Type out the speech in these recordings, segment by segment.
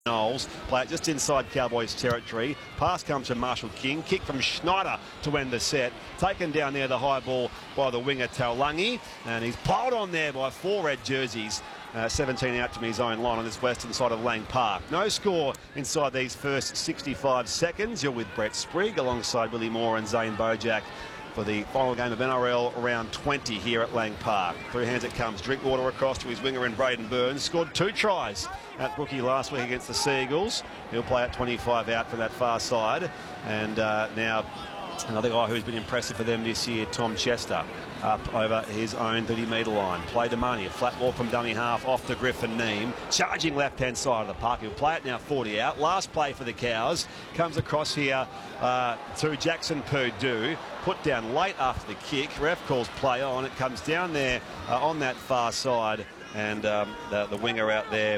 Knowles, play it just inside Cowboys territory. Pass comes from Marshall King. Kick from Schneider to end the set. Taken down there, the high ball by the winger Taulagi. And he's piled on there by 4 red jerseys. 17 out from his own line on this western side of Lang Park. No score inside these first 65 seconds. You're with Brett Sprigg alongside Willie Moore and Zane Bojack for the final game of NRL round 20 here at Lang Park. Through hands it comes. Drinkwater across to his winger in Braden Burns. Scored 2 tries at Brookie last week against the Seagulls. He'll play at 25 out from that far side. And now another guy who's been impressive for them this year, Tom Chester, up over his own 30-metre line. Play to Money, a flat ball from dummy half off to Griffin Neame, charging left-hand side of the park. He'll play it now 40 out. Last play for the Cows. Comes across here to Jackson Purdue. Put down late after the kick. Ref calls play on. It comes down there on that far side. And the winger out there,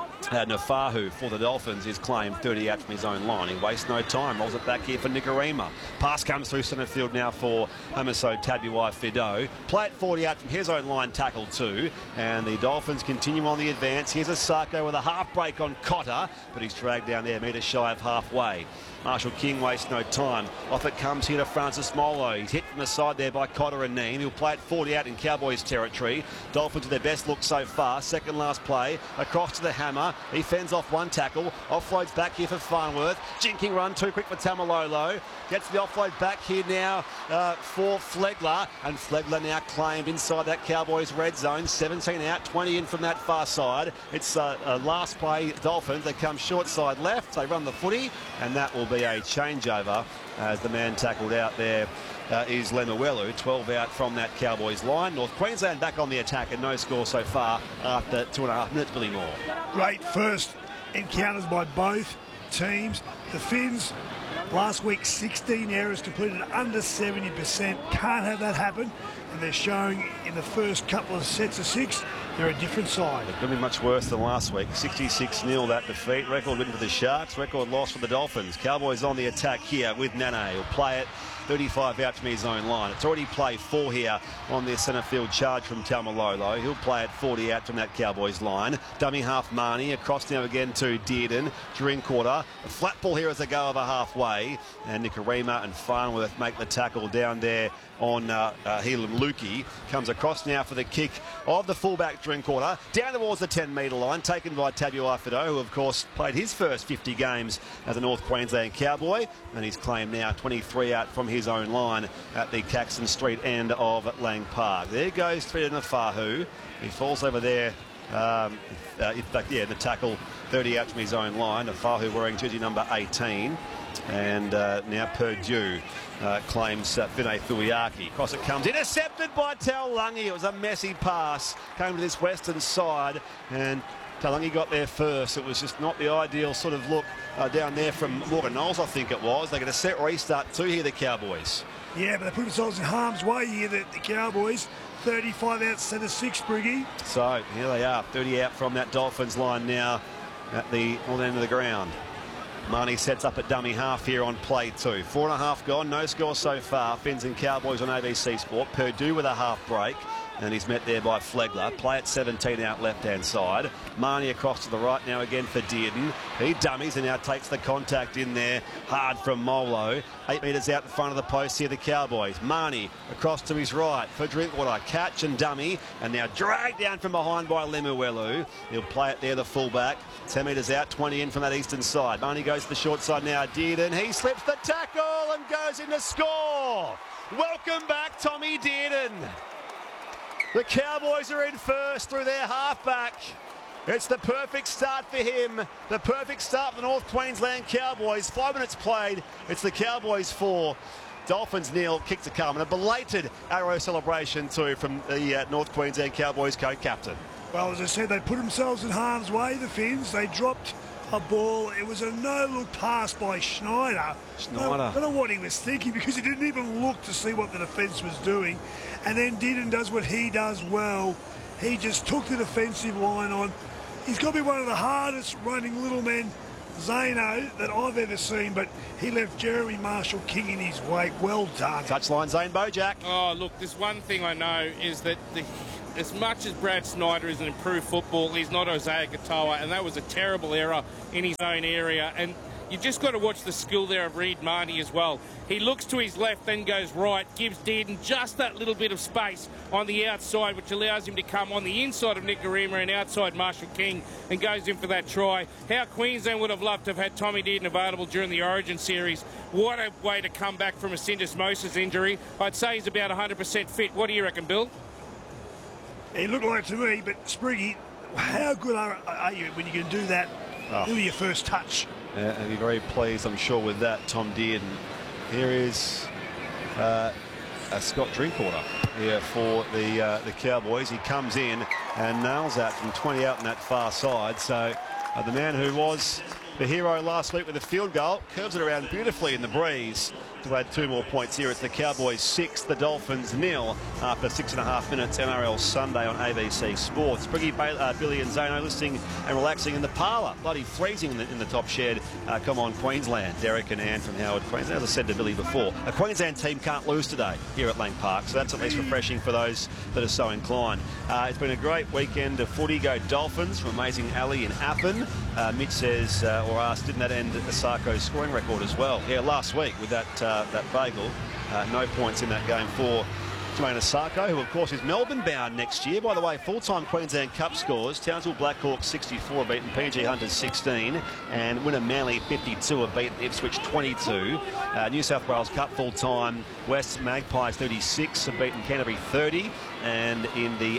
Nafahu for the Dolphins, is claimed 30 out from his own line. He wastes no time, rolls it back here for Nikorima. Pass comes through centre field now for Hamiso Tabuai-Fidow. Play it 40 out from his own line, tackle 2. And the Dolphins continue on the advance. Here's Asako with a half break on Cotter, but he's dragged down there, metre shy of halfway. Marshall King wastes no time. Off it comes here to Francis Molo. He's hit from the side there by Cotter and Neame. He'll play it 40 out in Cowboys territory. Dolphins with their best look so far. Second last play. Across to the Hammer. He fends off one tackle. Offloads back here for Farnworth. Jinking run too quick for Tamalolo. Gets the offload back here now for Flegler. And Flegler now claimed inside that Cowboys red zone. 17 out, 20 in from that far side. It's last play Dolphins. They come short side left. They run the footy. And that will be a changeover as the man tackled out there is Lemuelu. 12 out from that Cowboys line. North Queensland back on the attack and no score so far after 2.5 minutes. Billy Moore. Great first encounters by both teams. The Finns last week 16 errors completed under 70%. Can't have that happen. And they're showing in the first couple of sets of 6 they're a different side. It could be much worse than last week. 66-0 that defeat. Record win for the Sharks. Record loss for the Dolphins. Cowboys on the attack here with Nane. He'll play it 35 out from his own line. It's already play 4 here on this centre field charge from Taumalolo. He'll play it 40 out from that Cowboys line. Dummy half Marnie. Across now again to Dearden. Drinkwater. A flat ball here as they go over halfway. And Nikorima and Farnworth make the tackle down there on Helam Lukey. Comes across now for the kick of the fullback Drinkwater. Down towards the 10-metre line. Taken by Tabuai-Fidow, who of course played his first 50 games as a North Queensland Cowboy. And he's claimed now 23 out from his own line at the Caxton Street end of Lang Park. There goes Thrida Nafahu. He falls over there. In fact, yeah, the tackle 30 out from his own line. Nafahu wearing jersey number 18. And now Purdue claims Vinay Thuiaki. Cross it comes, intercepted by Taulagi. It was a messy pass. Came to this western side and Taulagi got there first. It was just not the ideal sort of look down there from Morgan Knowles, I think it was. They get a set restart too here, the Cowboys. Yeah, but they put themselves in harm's way here, the Cowboys. 35 out, set of 6, Briggy. So here they are, 30 out from that Dolphins line now at the northern end of the ground. Marnie sets up at dummy half here on play 2. 4.5 gone, no score so far. Finns and Cowboys on ABC Sport. Purdue with a half break. And he's met there by Flegler. Play at 17 out left-hand side. Marnie across to the right now again for Dearden. He dummies and now takes the contact in there hard from Molo. 8 metres out in front of the post here, the Cowboys. Marnie across to his right for Drinkwater. Catch and dummy. And now dragged down from behind by Lemuelu. He'll play it there, the fullback. 10 metres out, 20 in from that eastern side. Marnie goes to the short side now. Dearden. He slips the tackle and goes in to score. Welcome back, Tommy Dearden. The Cowboys are in first through their halfback. It's the perfect start for him. The perfect start for the North Queensland Cowboys. 5 minutes played. It's the Cowboys 4. Dolphins nil. Kick to come. And a belated arrow celebration too from the North Queensland Cowboys co-captain. Well, as I said, they put themselves in harm's way, the Finns. They dropped a ball. It was a no-look pass by Schneider. I don't know what he was thinking because he didn't even look to see what the defence was doing. And then Dearden does what he does well. He just took the defensive line on. He's got to be one of the hardest running little men, Zano, that I've ever seen, but he left Jeremy Marshall King in his wake. Well done. Touchline, Zane Bojack. Oh, look, there's one thing I know is that as much as Brad Snyder is an improved football, he's not Isaiah Katoa, and that was a terrible error in his own area. And you've just got to watch the skill there of Reed Mahoney as well. He looks to his left, then goes right, gives Dearden just that little bit of space on the outside, which allows him to come on the inside of Nikorima and outside Marshall King, and goes in for that try. How Queensland would have loved to have had Tommy Dearden available during the Origin series. What a way to come back from a syndesmosis injury. I'd say he's about 100% fit. What do you reckon, Bill? He looked like it to me, but Spriggy, how good are you when you can do that with your first touch? I'll be very pleased, I'm sure, with that, Tom Dearden. Here is Scott Drinkwater here for the Cowboys. He comes in and nails that from 20 out on that far side. So the man who was the hero last week with a field goal curves it around beautifully in the breeze to add 2 more points here. It's the Cowboys 6, the Dolphins 0 after 6.5 minutes. NRL Sunday on ABC Sports. Briggy, Billy and Zano listening and relaxing in the parlour. Bloody freezing in the top shed. Come on, Queensland. Derek and Ann from Howard, Queensland. As I said to Billy before, a Queensland team can't lose today here at Lang Park, so that's at least refreshing for those that are so inclined. It's been a great weekend of footy. Go Dolphins from Amazing Ali in Appin. Mitch says, or asked, didn't that end Asarko's scoring record as well? Yeah, last week with that bagel. No points in that game for Jermaine Asarko, who of course is Melbourne bound next year. By the way, full-time Queensland Cup scores: Townsville Blackhawks 64 beaten PNG Hunters 16, and Wynnum Manly 52 have beaten Ipswich 22. New South Wales Cup full-time West Magpies 36 have beaten Canterbury 30, and in the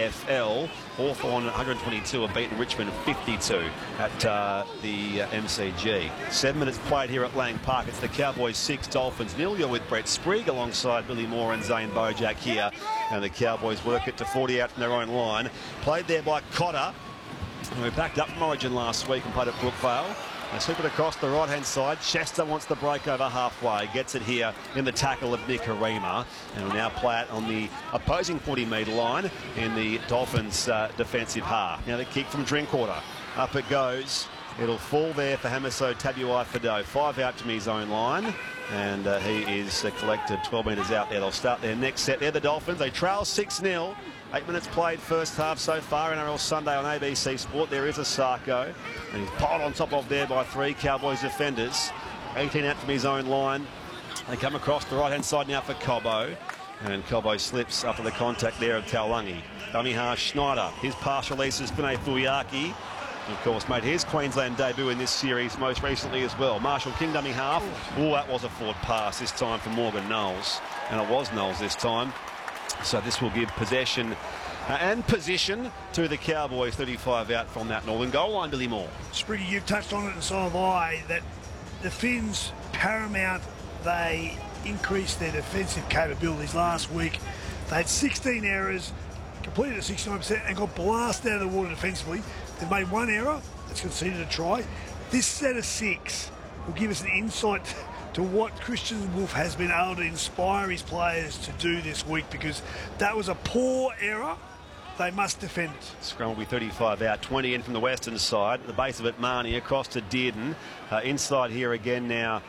AFL Hawthorn 122 have beaten Richmond 52 at the MCG. 7 minutes played here at Lang Park. It's the Cowboys 6, Dolphins 0. You're with Brett Sprigg alongside Billy Moore and Zane Bojack here, and the Cowboys work it to 40 out from their own line. Played there by Cotter, who backed up from Origin last week and played at Brookvale. They slip it across the right-hand side. Chester wants the break over halfway. Gets it here in the tackle of Nikorima. And will now play it on the opposing 40-metre line in the Dolphins' defensive half. Now the kick from Drinkwater. Up it goes. It'll fall there for Hamiso Tabuai-Fidow. 5 out from his own line. And he is collected 12 metres out there. They'll start their next set. They're the Dolphins. They trail 6-0. 8 minutes played first half so far. NRL Sunday on ABC Sport. There is Asarko, and he's piled on top of there by 3 Cowboys defenders. 18 out from his own line. They come across the right-hand side now for Cobbo, and Cobbo slips after the contact there of Taulagi. Damiha Schneider, his pass releases Pene Fuiaki. Of course, made his Queensland debut in this series most recently as well. Marshall King, dummy half. Oh, that was a forward pass this time for Morgan Knowles, and it was Knowles this time. So this will give possession and position to the Cowboys. 35 out from that northern goal line, Billy Moore. Spriggy, you've touched on it, and so have I, that the Finns, paramount, they increased their defensive capabilities last week. They had 16 errors, completed at 69% and got blasted out of the water defensively. They've made 1 error, that's conceded a try. This set of 6 will give us an insight to what Christian Wolf has been able to inspire his players to do this week, because that was a poor error. They must defend it. Scrum will be 35 out, 20 in from the western side. At the base of it, Mahoney across to Dearden. Inside here again now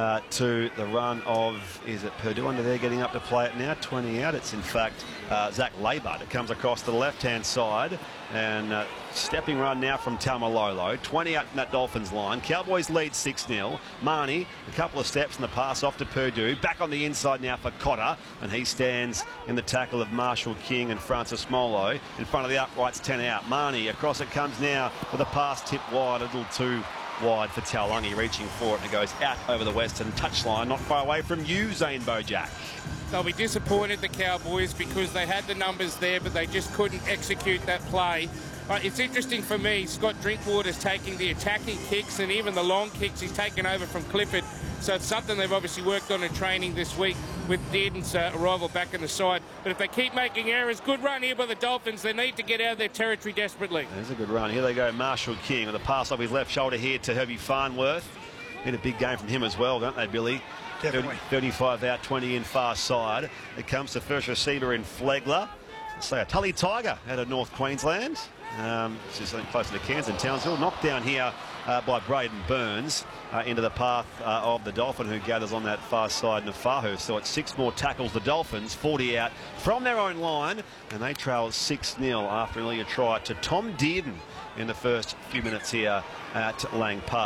to the run of, is it Purdue under there getting up to play it now? 20 out. It's in fact Zach Labart. It comes across to the left-hand side, and stepping run now from Taumalolo. 20 out from that Dolphins line. Cowboys lead 6-0. Mahoney, a couple of steps and the pass off to Purdue. Back on the inside now for Cotter, and he stands in the tackle of Marshall King and Francis Molo. In front of the uprights, 10 out. Mahoney across it comes now with a pass tipped wide, a little too wide for Taulagi, reaching for it, and it goes out over the western touchline, not far away from you, Zane Bojack. They'll be disappointed, the Cowboys, because they had the numbers there, but they just couldn't execute that play. It's interesting for me, Scott Drinkwater's taking the attacking kicks and even the long kicks he's taken over from Clifford. So it's something they've obviously worked on in training this week with Dearden's arrival back in the side. But if they keep making errors, good run here by the Dolphins. They need to get out of their territory desperately. There's a good run. Here they go, Marshall King with a pass off his left shoulder here to Herbie Farnworth. Been a big game from him as well, don't they, Billy? Definitely. 35 out, 20 in far side. It comes to first receiver in Flegler. So a Tully Tiger out of North Queensland. Which is closer to Cairns and Townsville. Knockdown here by Braden Burns into the path of the Dolphin, who gathers on that far side, Nafahu. So it's 6 more tackles. The Dolphins 40 out from their own line, and they trail 6-0 after an earlier try to Tom Dearden in the first few minutes here at Lang Park.